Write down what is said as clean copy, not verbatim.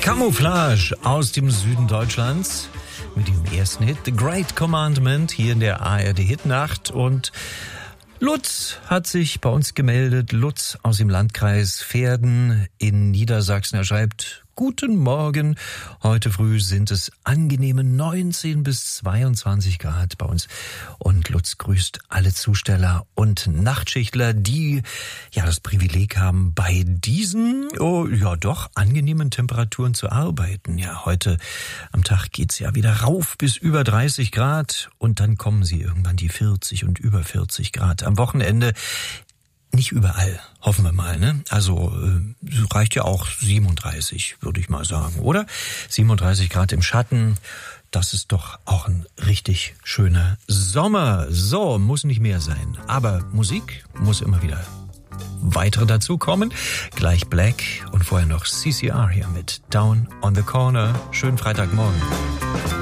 Camouflage aus dem Süden Deutschlands mit dem ersten Hit, The Great Commandment, hier in der ARD Hitnacht. Und Lutz hat sich bei uns gemeldet, Lutz aus dem Landkreis Verden in Niedersachsen. Er schreibt: Guten Morgen, heute früh sind es angenehme 19 bis 22 Grad bei uns. Und Lutz grüßt alle Zusteller und Nachtschichtler, die ja das Privileg haben, bei diesen, doch angenehmen Temperaturen zu arbeiten. Ja, heute am Tag geht's ja wieder rauf bis über 30 Grad und dann kommen sie irgendwann die 40 und über 40 Grad. Am Wochenende nicht überall, hoffen wir mal, ne? Also reicht ja auch 37, würde ich mal sagen, oder? 37 Grad im Schatten, das ist doch auch ein richtig schöner Sommer. So, muss nicht mehr sein. Aber Musik muss immer wieder weitere dazukommen. Gleich Black und vorher noch CCR hier mit Down on the Corner. Schönen Freitagmorgen.